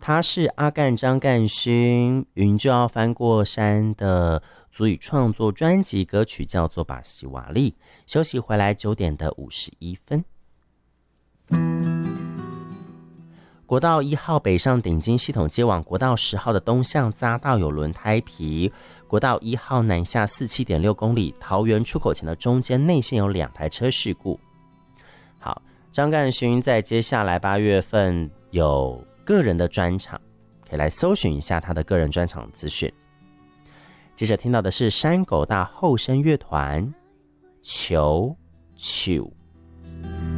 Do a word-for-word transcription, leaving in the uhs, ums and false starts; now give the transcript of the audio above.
他是阿干张干勋，云就要翻过山的族语创作专辑歌曲叫做巴西瓦利。休息回来九点的五十一分。国道一号北上顶金系统接往国道十号的东向匝道有轮胎皮，国道一号南下四七点六公里，桃园出口前的中间内线有两台车事故。好，张干勋在接下来八月份有个人的专场，可以来搜寻一下他的个人专场资讯。接着听到的是山狗大后生乐团球球。